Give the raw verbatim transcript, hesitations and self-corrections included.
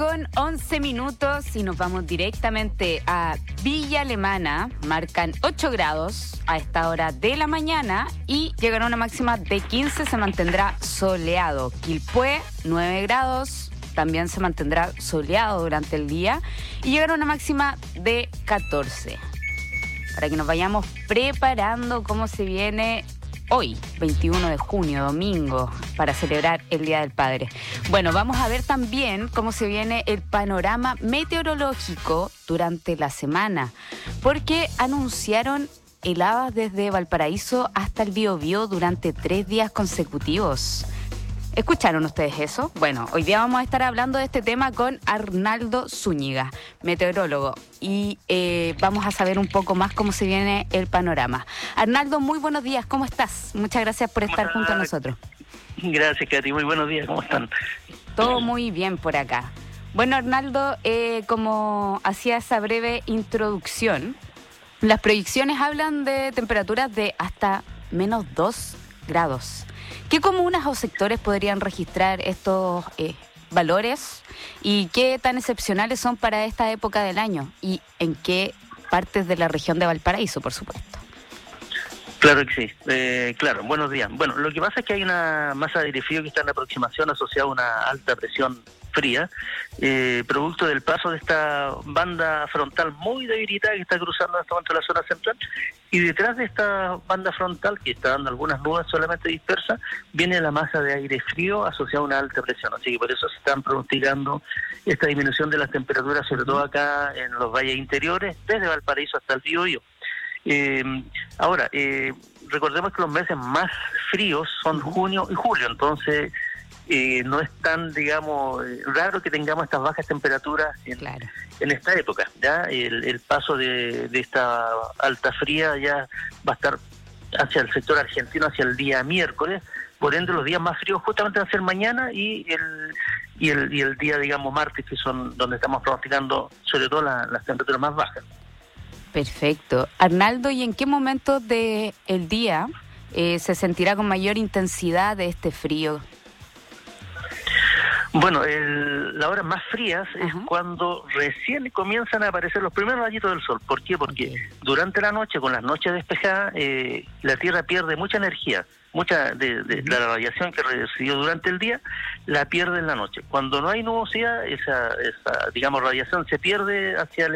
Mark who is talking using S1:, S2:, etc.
S1: con once minutos y nos vamos directamente a Villa Alemana. Marcan ocho grados a esta hora de la mañana y llegará una máxima de quince, se mantendrá soleado. Quilpué, nueve grados, también se mantendrá soleado durante el día y llegará una máxima de catorce. Para que nos vayamos preparando cómo se viene hoy, veintiuno de junio, domingo, para celebrar el Día del Padre. Bueno, vamos a ver también cómo se viene el panorama meteorológico durante la semana, porque anunciaron heladas desde Valparaíso hasta el Biobío durante tres días consecutivos. ¿Escucharon ustedes eso? Bueno, hoy día vamos a estar hablando de este tema con Arnaldo Zúñiga, meteorólogo, y eh, vamos a saber un poco más cómo se viene el panorama. Arnaldo, muy buenos días, ¿cómo estás? Muchas gracias por estar junto a nosotros.
S2: Gracias, Katy, muy buenos días, ¿cómo están?
S1: Todo muy bien por acá. Bueno, Arnaldo, eh, como hacía esa breve introducción, las proyecciones hablan de temperaturas de hasta menos dos grados. ¿Qué comunas o sectores podrían registrar estos eh, valores y qué tan excepcionales son para esta época del año? ¿Y en qué partes de la región de Valparaíso, por supuesto?
S2: Claro que sí, eh, claro, buenos días. Bueno, lo que pasa es que hay una masa de aire frío que está en aproximación asociada a una alta presión fría, eh, producto del paso de esta banda frontal muy debilitada que está cruzando en este momento la zona central, y detrás de esta banda frontal, que está dando algunas nubes solamente dispersas, viene la masa de aire frío asociada a una alta presión, así que por eso se están pronosticando esta disminución de las temperaturas, sobre todo acá en los valles interiores, desde Valparaíso hasta el Biobío. Eh, ahora, eh, recordemos que los meses más fríos son junio y julio, entonces eh, no es tan, digamos, raro que tengamos estas bajas temperaturas en, claro. en esta época. Ya el, el paso de, de esta alta fría ya va a estar hacia el sector argentino hacia el día miércoles, por ende los días más fríos justamente van a ser mañana y el y el, y el día, digamos, martes, que son donde estamos pronosticando sobre todo la, las temperaturas más bajas.
S1: Perfecto. Arnaldo, ¿y en qué momentos del día eh, se sentirá con mayor intensidad de este frío?
S2: Bueno, el, las horas más frías uh-huh. es cuando recién comienzan a aparecer los primeros rayitos del sol. ¿Por qué? Porque okay. durante la noche, con las noches despejadas, eh, la Tierra pierde mucha energía. Mucha de, de, de la radiación que recibió durante el día, la pierde en la noche. Cuando no hay nubosidad, esa, esa digamos, radiación se pierde hacia el